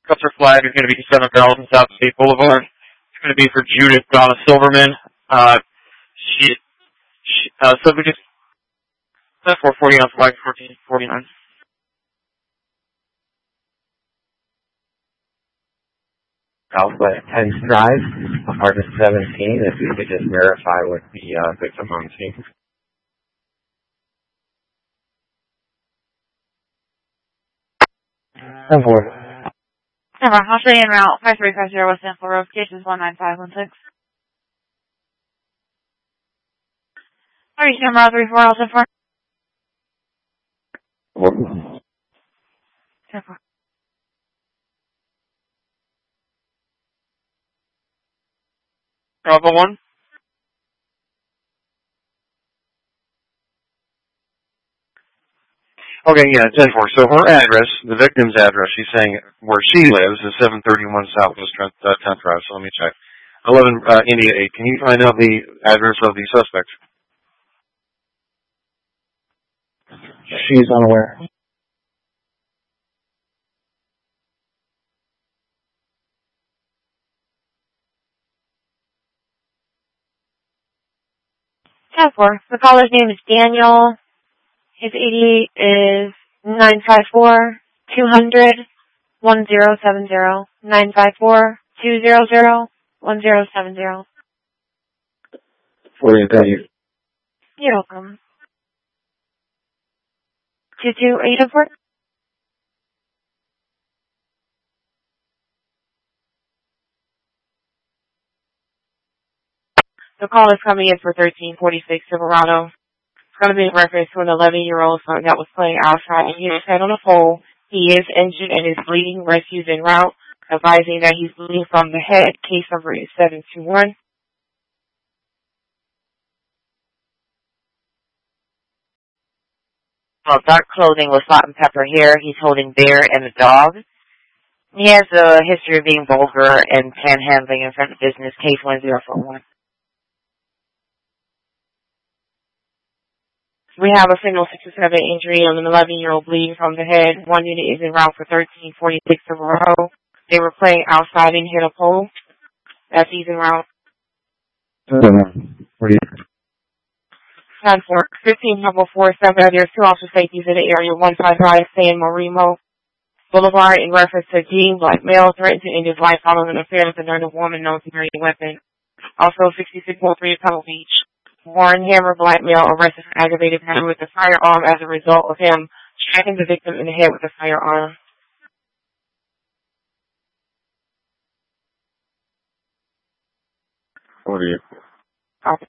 Custer flag is going to be 7000 South State Boulevard. It's going to be for Judith Donna Silverman. Subject is 440 on flag 1449. Southwest 10th Drive, apartment 17, if you could just verify with the victim on scene. And for I'll show you en route 5350 West Sample Road, cases 19516. Are you camera 34 10-4? Bravo 1. Okay, yeah, 10-4. So her address, the victim's address, she's saying where she lives is 731 Southwest 10th Drive, so let me check. 11 India 8. Can you find out the address of the suspect? She's unaware. The caller's name is Daniel. His AD is 954-200-1070. 954-200-1070. Thank you. You're welcome. 22804. The call is coming in for 1346 Silverado. It's going to be in reference to an 11-year-old son that was playing outside and he was head on a pole. He is injured and is bleeding. Rescues en route, advising that he's bleeding from the head. Case number is 721. Dark clothing with salt and pepper hair. He's holding bear and a dog. He has a history of being vulgar and panhandling in front of business. Case 1041. We have a single 6 or 7 injury on an 11-year-old bleeding from the head. One unit is en route for 1346 Silverado. They were playing outside and hit a pole. That's en route. 1547. There's 2 officer safeties in the area. 155 San Marino Boulevard in reference to Dean, black male, threatened to end his life following an affair with a nerve woman known to carry a weapon. Also 6603 Pebble Beach. Warren Hammer, black male, arrested for aggravated battery with a firearm as a result of him striking the victim in the head with a firearm. What are you? Copy.